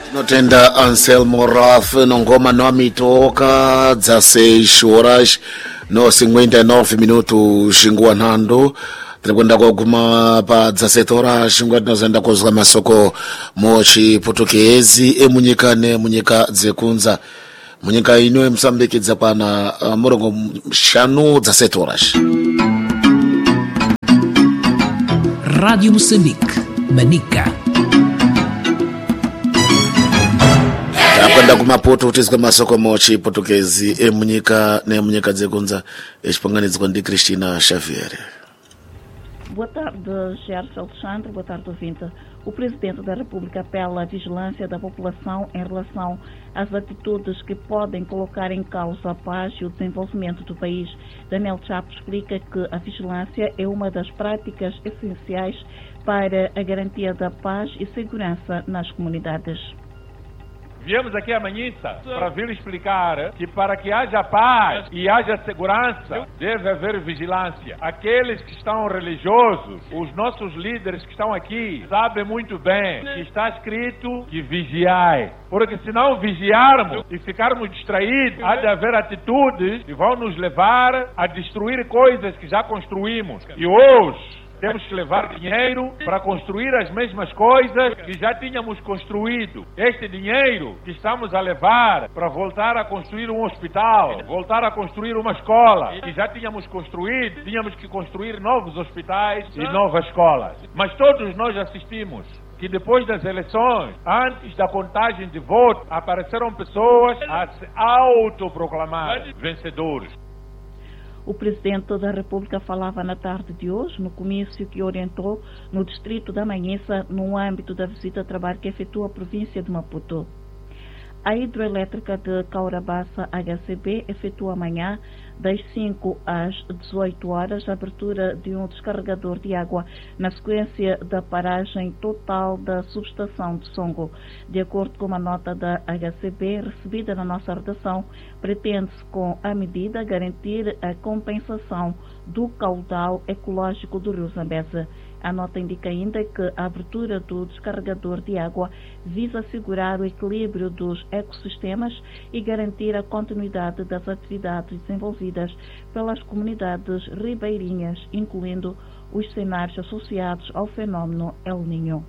Notenda Anselmo Raf Nongoma nome toca 16 horas no 59 minutos Xinguanando. Tinakwenda kuguma pa 17 horas Xingwa tinazoenda kuzwa masoko mochi Portuguese munyika dzekunza munyika ino Msambiki dzapana murongo shanu 17 horas. Rádio Moçambique, Manica. Kwenda kumapoto utizwa masoko mochi Portuguese munyika dzekunza expanganidzwa ndi Cristina Xavier. Boa tarde, Gerson Alexandre. Boa tarde, ouvinte. O Presidente da República apela à vigilância da população em relação às atitudes que podem colocar em causa a paz e o desenvolvimento do país. Daniel Chapo explica que a vigilância é uma das práticas essenciais para a garantia da paz e segurança nas comunidades. Viemos aqui amanhã para vir explicar que para que haja paz e haja segurança, deve haver vigilância. Aqueles que estão religiosos, os nossos líderes que estão aqui, sabem muito bem que está escrito que vigiai. Porque se não vigiarmos e ficarmos distraídos, há de haver atitudes que vão nos levar a destruir coisas que já construímos. E hoje temos que levar dinheiro para construir as mesmas coisas que já tínhamos construído. Este dinheiro que estamos a levar para voltar a construir um hospital, voltar a construir uma escola que já tínhamos construído, tínhamos que construir novos hospitais e novas escolas. Mas todos nós assistimos que depois das eleições, antes da contagem de votos, apareceram pessoas a se autoproclamar vencedores. O Presidente da República falava na tarde de hoje, no comício que orientou no distrito da Manhissa, no âmbito da visita de trabalho que efetua a província de Maputo. A hidroelétrica de Caurabassa, HCB, efetua amanhã, das 5 às 18 horas, a abertura de um descarregador de água na sequência da paragem total da subestação de Songo. De acordo com uma nota da HCB recebida na nossa redação, pretende-se com a medida garantir a compensação do caudal ecológico do rio Zambeze. A nota indica ainda que a abertura do descarregador de água visa assegurar o equilíbrio dos ecossistemas e garantir a continuidade das atividades desenvolvidas pelas comunidades ribeirinhas, incluindo os cenários associados ao fenómeno El Niño.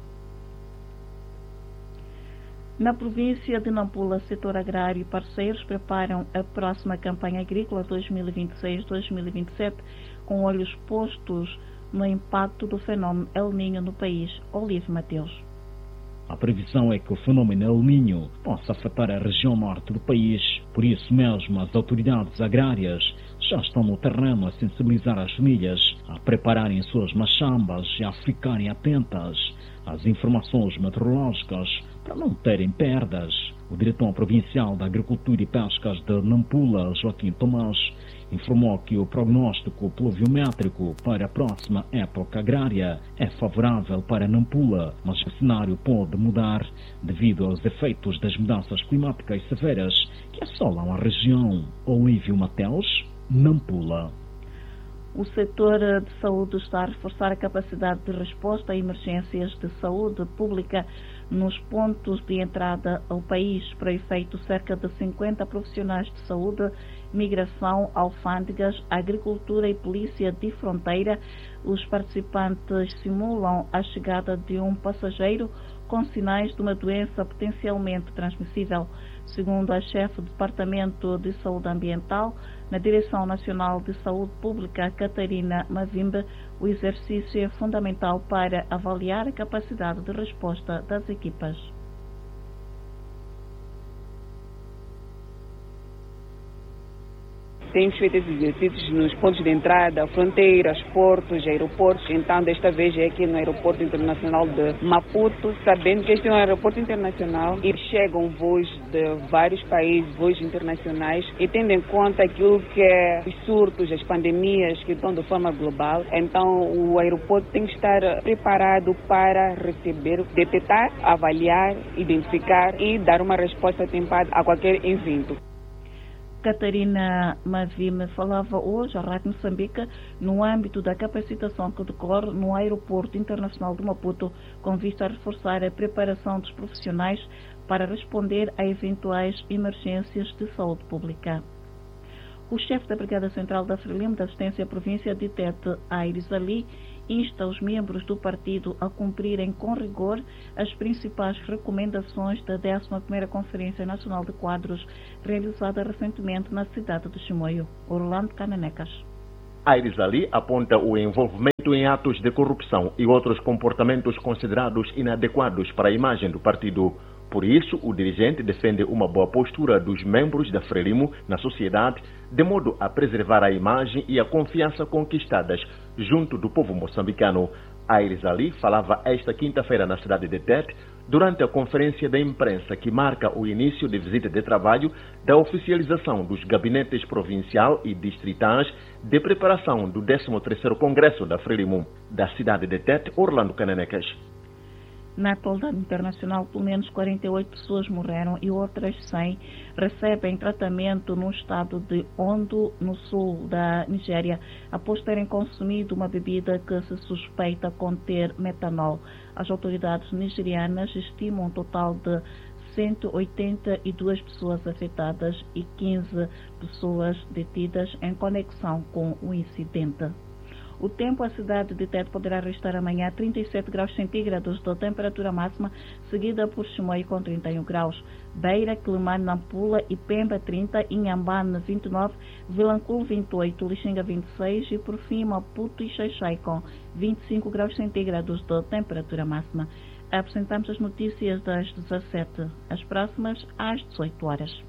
Na província de Nampula, setor agrário e parceiros preparam a próxima campanha agrícola 2026-2027 com olhos postos no impacto do fenômeno El Niño no país. Olive Mateus. A previsão é que o fenômeno El Niño possa afetar a região norte do país. Por isso mesmo, as autoridades agrárias já estão no terreno a sensibilizar as famílias, a prepararem suas machambas e a ficarem atentas às informações meteorológicas para não terem perdas. O diretor provincial da Agricultura e Pescas de Nampula, Joaquim Tomás, informou que o prognóstico pluviométrico para a próxima época agrária é favorável para Nampula, mas o cenário pode mudar devido aos efeitos das mudanças climáticas severas que assolam a região. Olívio Mateus, Nampula. O setor de saúde está a reforçar a capacidade de resposta a emergências de saúde pública nos pontos de entrada ao país. Para efeito, cerca de 50 profissionais de saúde, migração, alfândegas, agricultura e polícia de fronteira. Os participantes simulam a chegada de um passageiro com sinais de uma doença potencialmente transmissível. Segundo a chefe do Departamento de Saúde Ambiental, na Direção Nacional de Saúde Pública, Catarina Mavimbe, o exercício é fundamental para avaliar a capacidade de resposta das equipas. Temos feito esses exercícios nos pontos de entrada, fronteiras, portos, aeroportos. Então, desta vez é aqui no Aeroporto Internacional de Maputo, sabendo que este é um aeroporto internacional e chegam voos de vários países, voos internacionais, e tendo em conta aquilo que é os surtos, as pandemias que estão de forma global, então o aeroporto tem que estar preparado para receber, detectar, avaliar, identificar e dar uma resposta atempada a qualquer evento. Catarina Mavime falava hoje à Rádio Moçambique no âmbito da capacitação que decorre no Aeroporto Internacional de Maputo, com vista a reforçar a preparação dos profissionais para responder a eventuais emergências de saúde pública. O chefe da Brigada Central da Frelimo da Assistência à Província de Tete, Aires Ali, insta os membros do partido a cumprirem com rigor as principais recomendações da 11ª Conferência Nacional de Quadros, realizada recentemente na cidade de Chimoio. Orlando Cananecas. Aires Ali aponta o envolvimento em atos de corrupção e outros comportamentos considerados inadequados para a imagem do partido. Por isso, o dirigente defende uma boa postura dos membros da Frelimo na sociedade, de modo a preservar a imagem e a confiança conquistadas junto do povo moçambicano. Aires Ali falava esta quinta-feira na cidade de Tete, durante a conferência da imprensa que marca o início de visita de trabalho da oficialização dos gabinetes provincial e distritais de preparação do 13º Congresso da Frelimo. Da cidade de Tete, Orlando Cananecas. Na atualidade internacional, pelo menos 48 pessoas morreram e outras 100 recebem tratamento no estado de Ondo, no sul da Nigéria, após terem consumido uma bebida que se suspeita conter metanol. As autoridades nigerianas estimam um total de 182 pessoas afetadas e 15 pessoas detidas em conexão com o incidente. O tempo, a cidade de Tete poderá registrar amanhã 37 graus centígrados de temperatura máxima, seguida por Chimoio com 31 graus. Beira, Quelimane, Nampula e Pemba 30, Inhambane 29, Vilanculo 28, Lixinga 26 e por fim Maputo e Xaixai com 25 graus centígrados de temperatura máxima. Apresentamos as notícias das 17, as próximas às 18 horas.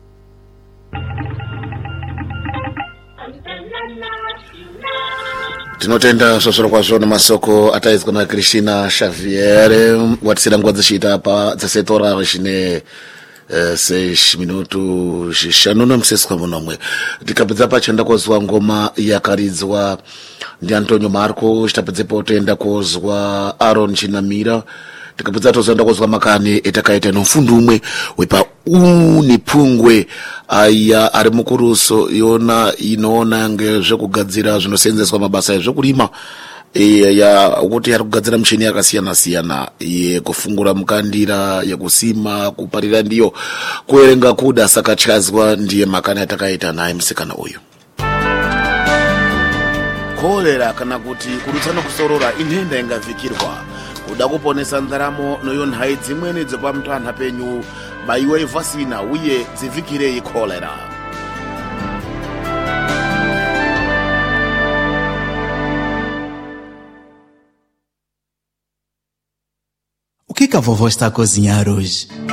Tinotenda sosoro kwazvo nemasoko ataizwa na Cristina Xavier watisira nguva dzichita pa 17 horas zvine 6 minutos zvishanu nemuseswa munomwe tikapedza pachenda kozwa ngoma yakaridzwa ndi Antonio Marco chitapedzepo toenda kozwa Aaron Chinamira tikapedza tozoenda kozwa makani etakaita nomfundo umwe wepa Unipungwe aya ari mukuruso inoona ngezvekugadzira zvinosenzeswa mabasa ezvekurima kuti ari kugadzira michini yakasiyana siyana yekufungura mukandira yekusima kuparira ndiyo kuerenga kuda saka chazwa ndiye makani atakaita naye musikana uyu. Kolera kana kuti kurutsana kusorora inhenda ingavhikirwa kuda kuponesa ndaramo noyo nhai dzimweni dzepamutanha penyu baiwe vasina uye dzivhikirei kolera. O que a vovó está a cozinhar hoje?